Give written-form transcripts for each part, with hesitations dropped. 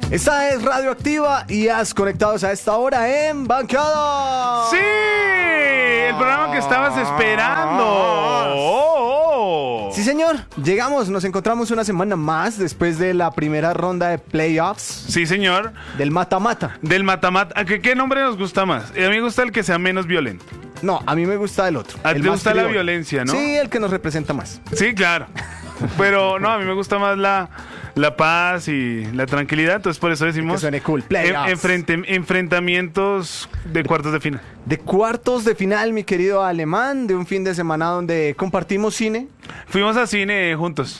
Esta es Radioactiva y has conectados a esta hora en Bancada. ¡Sí! El programa que estabas esperando. Sí, señor. Llegamos, nos encontramos una semana más después de la primera ronda de playoffs. Sí, señor. Del mata-mata. Del mata-mata. ¿Qué nombre nos gusta más? A mí me gusta el que sea menos violento. No, a mí me gusta el otro. A ti te gusta la violencia, ¿no? Sí, el que nos representa más. Sí, claro. Pero no, a mí me gusta más la paz y la tranquilidad. Entonces por eso decimos Que suene cool. Playoffs. Enfrentamientos de cuartos de final. De cuartos de final, mi querido Alemán, de un fin de semana donde compartimos cine. Fuimos a cine juntos.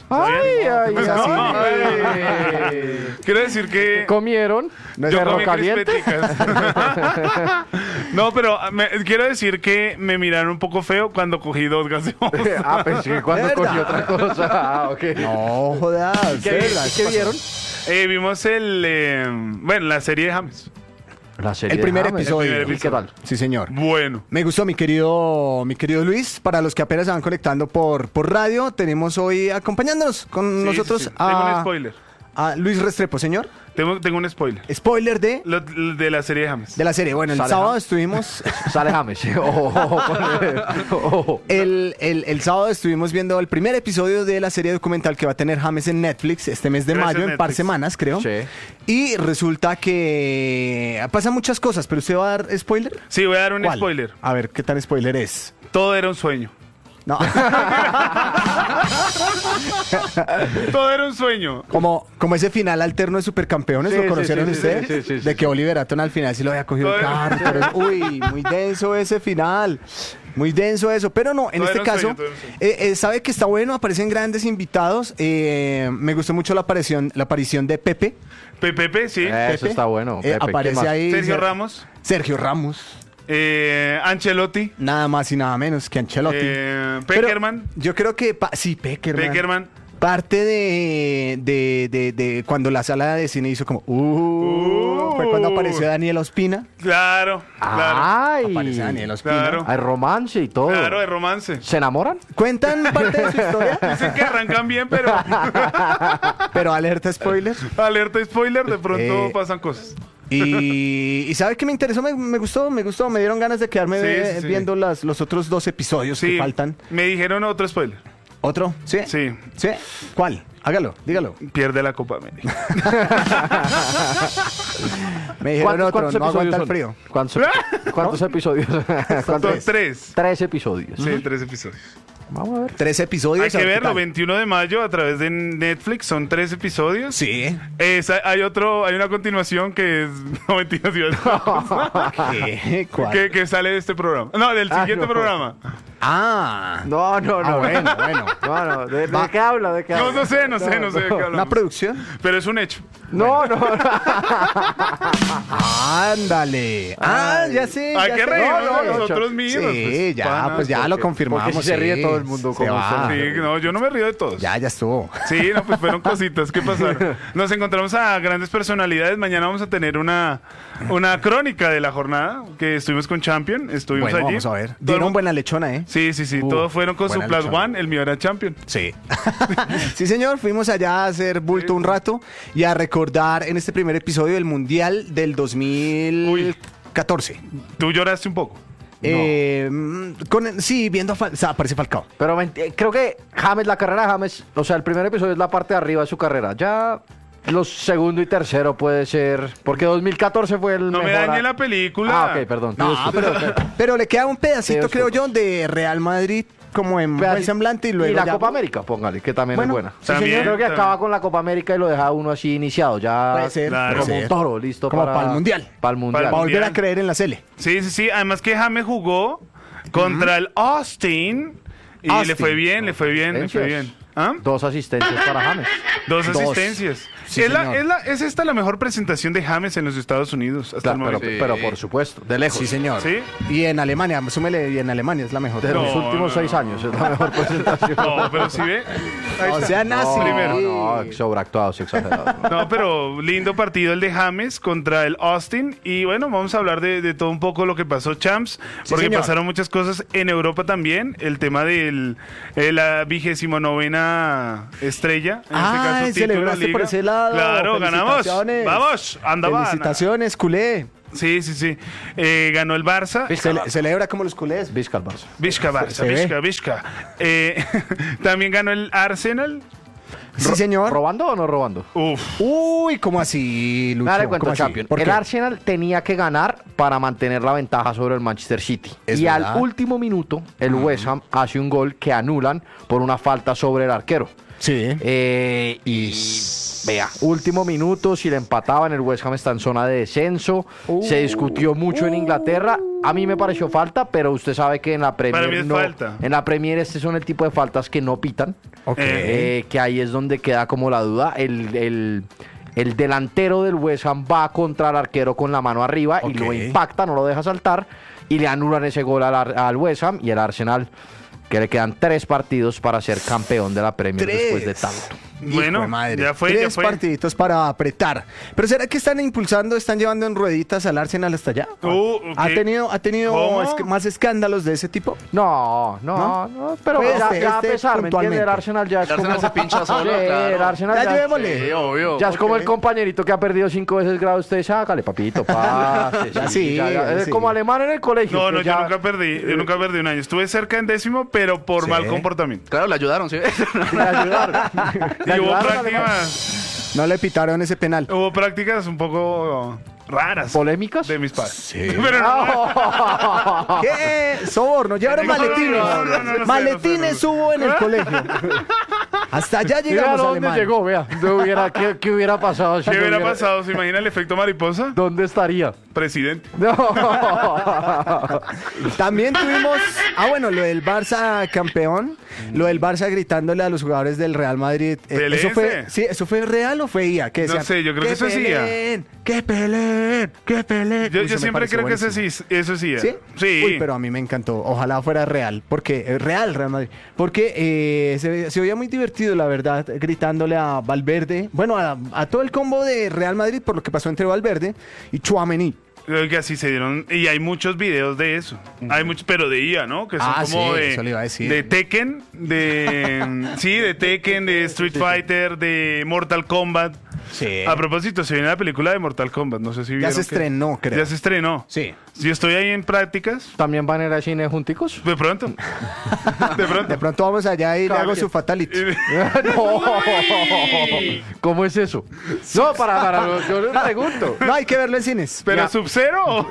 Quiero decir que ¿Comieron? yo ¿Perro comí caliente? crispeticas. No, pero quiero decir que me miraron un poco feo cuando cogí 2 gaseosas. Pensé que cuando ¿De cogí verdad? otra cosa. Ok. No, jodas. ¿Qué vieron? Vimos la serie de James. La serie El primer de James. episodio. El primer ¿Y qué tal? Sí, señor. Bueno. Me gustó, mi querido Luis. Para los que apenas se van conectando por radio, tenemos hoy acompañándonos con nosotros Sí. Tengo un a spoiler. Luis Restrepo, señor. Tengo un spoiler. Spoiler de De la serie de James. la serie. Bueno, el Sale sábado James. estuvimos... Sale James. Ojo. El sábado estuvimos viendo el primer episodio de la serie documental que va a tener James en Netflix este mes de Gracias, mayo, en par Netflix. semanas, creo. Sí. Y resulta que pasan muchas cosas, pero ¿usted va a dar spoiler? Sí, voy a dar un ¿Cuál? spoiler. A ver, ¿qué tan spoiler es? Todo era un sueño. No. Todo era un sueño. Como ese final alterno de Supercampeones, Sí, ¿lo sí, conocieron sí, ustedes? sí, sí, sí, de sí. que Oliver Atom al final sí lo había cogido el Todo- carro. Pero, uy, muy denso ese final. Muy denso eso. Pero no, en Todo este era un caso, sueño, todo era un sueño. sabe que está bueno, aparecen grandes invitados. Me gustó mucho la aparición de Pepe. Pepe, sí. Eso Pepe. está bueno. Pepe, ¿qué Aparece más? ahí. Sergio Ramos. Sergio Ramos. Ancelotti. Nada más y nada menos que Ancelotti. Pero Peckerman. yo creo que... sí, Peckerman. Peckerman. Parte de cuando la sala de cine hizo como... fue cuando apareció Daniel Ospina. Claro. Ay. Aparece Daniel Ospina. Claro. Hay romance y todo. Claro, de romance. ¿Se enamoran? Cuentan parte de su historia, Dicen que arrancan bien, pero pero alerta spoiler. alerta spoiler, de pronto Eh, pasan cosas. Y ¿sabe qué me interesó? Me gustó. Me dieron ganas de quedarme Sí, sí. viendo los otros 2 episodios que Sí, faltan. me dijeron otro spoiler. ¿Otro? ¿Sí? Sí, ¿Sí? ¿Cuál? Hágalo, dígalo. pierde la Copa América. Me dijeron otro, no aguanta el son? frío. ¿Cuántos episodios? Son 3. 3 episodios. Sí, 3 episodios. Vamos a ver. 3 episodios. Hay que a ver qué verlo, tal. 21 de mayo a través de Netflix, son 3 episodios. Sí. Hay una continuación que es... No, mentiras, ¿Qué? ¿Cuál? que sale de este programa. No, del siguiente no. programa. No. Bueno. No. ¿De qué habla? ¿De qué No, habla? no sé de qué hablamos. ¿Una producción? Pero es un hecho. No. Ándale. Ya sé. Hay ya que sé. reírnos no, de no, nosotros mismos. Sí, ya, panas, pues ya porque- lo confirmamos. porque si se ríe sí, todo el mundo se como va. usted. Sí, no, yo no me río de todos. Ya estuvo. Sí, no, pues fueron cositas que pasaron. Nos encontramos a grandes personalidades. Mañana vamos a tener una crónica de la jornada que estuvimos con Champion. Estuvimos Bueno, allí. vamos a ver. Todo- Dieron buena lechona, ¿eh? Sí. Todos fueron con su buena Plus lechona. One. El mío era Champion. Sí. Sí, señor. Fuimos allá a hacer bulto un rato y a recordar en este primer episodio del Mundial del 2014. Tú lloraste un poco. Sí, viendo aparece Falcao. Pero creo que la carrera de James, o sea, el primer episodio es la parte de arriba de su carrera. Ya los segundo y tercero puede ser, porque 2014 fue el No mejor. me dañe la película. Ok, perdón. No, pero le queda un pedacito, Dios, creo yo, de Real Madrid como en buen semblante y luego la ya- Copa América, póngale, que también Bueno, es buena. sí, También, señor. Creo que también. acaba con la Copa América y lo deja uno así iniciado, ya Puede ser, Claro. como puede un ser. toro, listo Como para para el Mundial. Para el Mundial. Para volver Mundial. a creer en la Sele. Sí. Además que James jugó contra el Austin y Austin. le fue bien. ¿Ah? 2 asistencias para James. 2 Dos. asistencias. Sí, ¿Es señor. esta la mejor presentación de James en los Estados Unidos hasta el Claro, momento? pero por supuesto, de lejos. Sí, señor. ¿Sí? Y en Alemania, súmele, y en Alemania es la mejor. De los No, últimos 6 años es la mejor presentación. No, pero si ve. Ahí O está. sea, nazi. Primero. No, sobreactuados, exagerados. No, pero lindo partido el de James contra el Austin. Y bueno, vamos a hablar de todo un poco lo que pasó, champs. Porque señor. pasaron muchas cosas en Europa también. El tema de la 29ª estrella. En este caso, título, celebraste liga. por ese lado. pasado. Claro, ganamos. Felicitaciones. Vamos, anda, va. Felicitaciones, culé. Sí. Ganó el Barça. Celebra como los culés. Vizca al Barça. Vizca, Barça, Se ve. Vizca. También ganó el Arsenal. Sí, señor. ¿Robando o no robando? Uf. Uy, ¿cómo así, Lucho? Dale cuento, ¿Cómo así? Champion. ¿Por El qué? Arsenal tenía que ganar para mantener la ventaja sobre el Manchester City. Es Y verdad. al último minuto, el West Ham hace un gol que anulan por una falta sobre el arquero. Sí. Y vea, último minuto, si le empataban, el West Ham está en zona de descenso. Se discutió mucho en Inglaterra. A mí me pareció falta, pero usted sabe que en la Premier Para mí es no. falta. En la Premier este son el tipo de faltas que no pitan. Ok. Que ahí es donde queda como la duda. El delantero del West Ham va contra el arquero con la mano arriba y Ok. lo impacta, no lo deja saltar y le anulan ese gol al West Ham y el Arsenal, que le quedan 3 partidos para ser campeón de la Premier después de tanto. Bueno, Hijo de madre. ya fue. 3 partiditos para apretar. Pero ¿será que están impulsando, están llevando en rueditas al Arsenal hasta allá? Ok. ¿Ha tenido ¿Cómo? más escándalos de ese tipo? No, pero Pues ya a pesar, ¿me entiende? puntualmente. El Arsenal ya es El Arsenal como... se pincha solo, Sí, claro. el Arsenal Ya ya, llevémosle. Sí, obvio. ya es como Ok. el compañerito que ha perdido 5 veces grado. Usted sácale, papito, pase. Ya sí, Es sí. como alemán en el colegio. No, que yo ya- nunca perdí. Yo nunca perdí un año. Estuve cerca en 10º, pero por Sí. mal comportamiento. Claro, le ayudaron, ¿sí? Le ayudaron. Le Y hubo ayudaron, prácticas, No le pitaron ese penal. hubo prácticas un poco raras. ¿Polémicas? De mis padres. Sí. Pero no, ¿Qué? Soborno, llevaron No, maletines. no sé, Maletines hubo en el colegio. Hasta allá Mira llegamos, dónde alemán. llegó, vea. ¿Qué hubiera pasado? si ¿qué no hubiera pasado? ¿Se imagina el efecto mariposa? ¿Dónde estaría? Presidente. No. También tuvimos, lo del Barça campeón, lo del Barça gritándole a los jugadores del Real Madrid. ¿Eso fue, Peléense. sí, eso fue real o fue IA? Que No decían, sé, yo creo que eso es IA. ¡Que peleen! ¡Que peleen! Yo Uy, eso me siempre pareció creo que buenísimo. eso sí. ¿Sí? Sí. Uy, pero a mí me encantó. Ojalá fuera real. Porque, Real Madrid. Porque se oía muy divertido, la verdad, gritándole a Valverde. Bueno, a todo el combo de Real Madrid por lo que pasó entre Valverde y Tchouaméni. Oiga, sí se dieron. Y hay muchos videos de eso. Hay muchos, pero de IA, ¿no? Que son Ah, como sí, eso le iba a decir. de Tekken, de Tekken, de Street Fighter, de Mortal Kombat. Sí. A propósito, se viene la película de Mortal Kombat. No sé si vieron. se estrenó, creo. Ya se estrenó. Sí. Si estoy ahí en prácticas, ¿También van a ir al cine junticos? de pronto. De pronto. De pronto vamos allá y le hago su fatality. No. ¿Cómo es eso? No, yo le pregunto. No, hay que verlo en cines. ¿Pero Ya. Sub-Zero o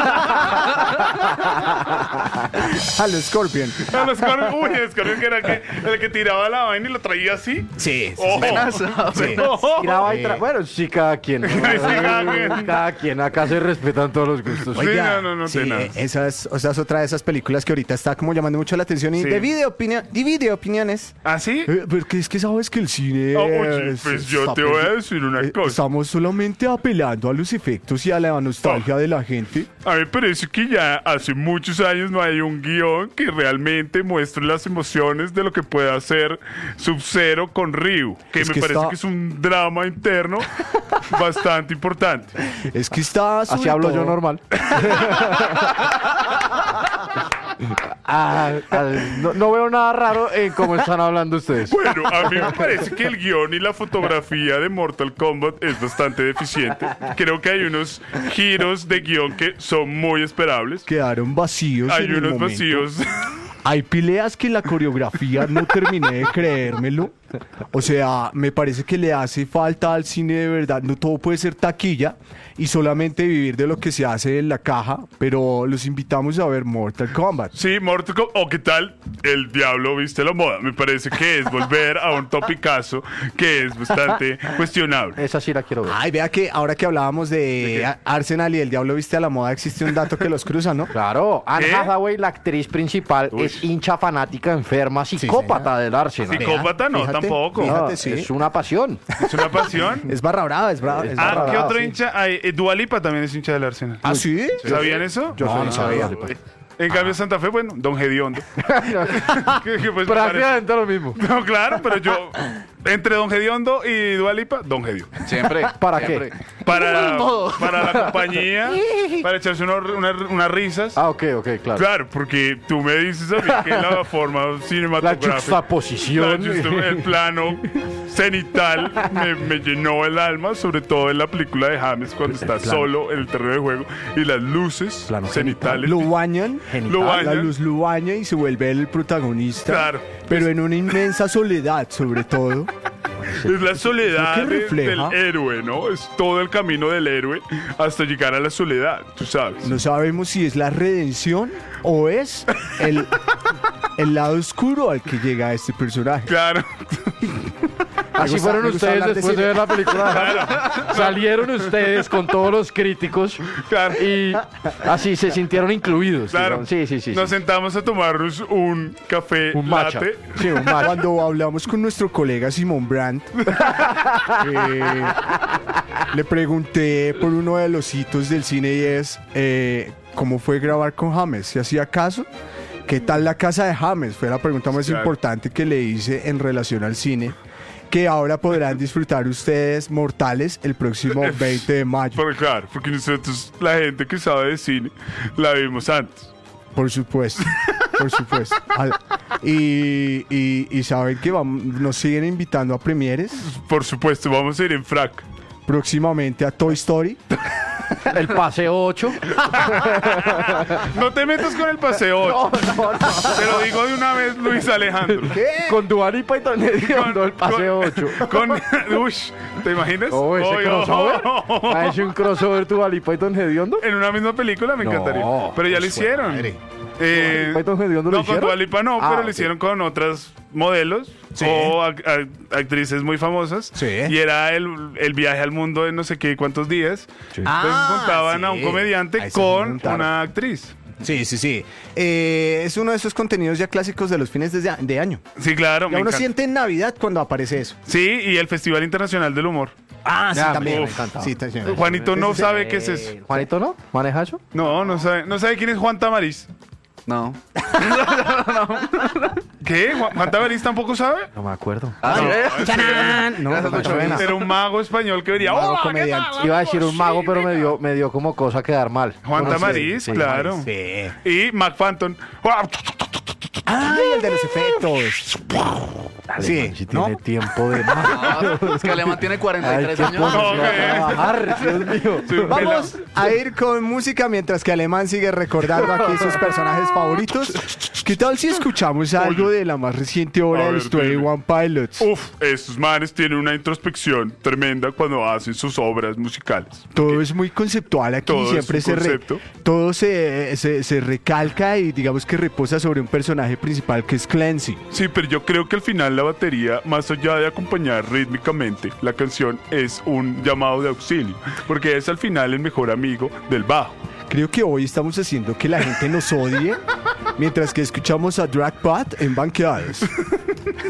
A los Scorpion. a los Scorpion? Uy, el Scorpion que era el que tiraba la vaina y lo traía así. Sí. Ojo. Sí. Ojo. Tiraba y bueno, sí, cada quien. cada quien. Cada quien. Acá se respetan todos los gustos. Oye, Oiga, no, sí, tenaz. esa es otra de esas películas que ahorita está como llamando mucho la atención y Sí. divide opiniones. ¿Ah, sí? Porque es que sabes que el cine. Oye, pues yo te voy a decir una cosa. Estamos solamente apelando a los efectos y a la nostalgia de la gente. A mí me parece que ya hace muchos años no hay un guión que realmente muestre las emociones de lo que puede hacer Sub-Zero con Ryu. Que Es me que parece está- que es un drama interno bastante importante. Es que está. Así sobre hablo yo todo- normal. No veo nada raro en cómo están hablando ustedes. Bueno, a mí me parece que el guión y la fotografía de Mortal Kombat es bastante deficiente. Creo que hay unos giros de guión que son muy esperables. Quedaron vacíos. Hay en el unos momento. vacíos. Hay peleas que la coreografía no terminé de creérmelo. O sea, me parece que le hace falta al cine de verdad. No todo puede ser taquilla y solamente vivir de lo que se hace en la caja, pero los invitamos a ver Mortal Kombat. Sí, Mortal Kombat. ¿O qué tal? El diablo viste la moda. Me parece que es volver a un topicazo que es bastante cuestionable. Esa sí la quiero ver. Ay, vea que ahora que hablábamos de Arsenal y el Diablo Viste a la Moda, existe un dato que los cruza, ¿no? Claro, Anne ¿Qué? Hathaway, la actriz principal, Uy. es hincha fanática, enferma, psicópata del Arsenal. Psicópata no, Fíjate, tampoco. fíjate. No, sí. Es una pasión. Es una pasión. Es barra brava, es brava. es barra ¿qué brava, otro sí. hincha? Hay, Dua Lipa también es hincha del Arsenal. ¿Ah, sí? ¿Sabían eso? Yo No, soy no hincha de sabía. Dua Lipa. En cambio, Santa Fe, bueno, Don Gediondo. Que, pues, me parece- Prácticamente lo mismo. No, claro, pero yo Entre Don Gediondo y Dua Lipa, Don Gedio. Siempre. ¿Para siempre. qué? Para la compañía, para echarse unas risas. Ah, ok, claro. Claro, porque tú me dices a mí que la forma La cinematográfica, juxtaposición. el plano cenital me llenó el alma, sobre todo en la película de James cuando está solo en el terreno de juego y las luces Plano cenitales. Lo bañan, Lo bañan. la luz lo baña y se vuelve el protagonista. Claro. Pero en una inmensa soledad, sobre todo. Es la soledad Lo que refleja. del héroe, ¿no? Es todo el camino del héroe hasta llegar a la soledad, tú sabes. No sabemos si es la redención o es el lado oscuro al que llega este personaje. Claro. Así Me gusta- fueron me gusta ustedes hablar de después de cine. ver la película. Salieron ustedes con todos los críticos Claro. y así se sintieron incluidos. Claro. digamos. Sí. Nos sentamos a tomarnos un café Un matcha. latte. Sí, un match. Cuando hablamos con nuestro colega Simón Brandt, le pregunté por uno de los hitos del cine y es cómo fue grabar con James, si hacía caso. ¿Qué tal la casa de James? Fue la pregunta más Claro. importante que le hice en relación al cine, que ahora podrán disfrutar ustedes mortales el próximo 20 de mayo. Pero claro, porque nosotros, la gente que sabe de cine, la vimos antes. Por supuesto, por supuesto. Y saben que nos siguen invitando a premieres, Por supuesto, vamos a ir en frac. próximamente a Toy Story. El paseo 8. No te metas con el paseo 8. Te lo digo de una vez, Luis Alejandro. Con Dua Lipa y Don Hediondo, el paseo 8. Uy, ¿te imaginas? Oh, ese Oy, crossover. oh. ¿Ha hecho un crossover Dua Lipa y Don Hediondo? En una misma película me No, encantaría. Pero ya lo pues, hicieron. madre. ¿Dua Lipa y Don Hediondo lo No, con hicieron? Dua Lipa no, Ah, pero lo ok. hicieron con otras modelos Sí. o actrices muy famosas. Sí. Y era el viaje al mundo en no sé qué cuántos días. Sí. Entonces juntaban a un sí. comediante Ahí se con juntaron. una actriz. Sí. Es uno de esos contenidos ya clásicos de los fines de año. Sí, claro. Ya me uno encanta. siente en Navidad cuando aparece eso. Sí, y el Festival Internacional del Humor. Ah, sí, también, me encantaba. Sí, también. Juanito no sabe qué es eso. ¿Juanito no? ¿Maneja eso? No sabe quién es Juan Tamariz. No. ¿Qué? ¿Juan Tamariz tampoco sabe? No me acuerdo. Ah, No, ¡Charán! No, Gracias, no Lucho. suena. Era un mago español que venía. Mago "Hola, ¿qué comediante". tal? Iba a decir un mago, Sí, pero venga. me dio como cosa quedar mal. Juan Bueno, Tamariz, sí, claro. Sí. Y Mac Phantom. Ay, el de los efectos. Alemán, Sí, si ¿no? tiene tiempo de más. No, es que Alemán tiene 43 años. ponerlo. a trabajar, Dios mío. Sí, un Vamos a ir con música mientras que Alemán sigue recordando aquí sus personajes favoritos. ¿Qué tal si escuchamos algo de la más reciente obra A de ver, los 21 Pilots? Uf, estos manes tienen una introspección tremenda cuando hacen sus obras musicales. Todo es muy conceptual aquí, Todo es siempre un se concepto. todo se recalca y digamos que reposa sobre un personaje principal que es Clancy. Sí, pero yo creo que al final la batería, más allá de acompañar rítmicamente, la canción es un llamado de auxilio, porque es al final el mejor amigo del bajo. Creo que hoy estamos haciendo que la gente nos odie mientras que escuchamos a Dragpot en Banqueados.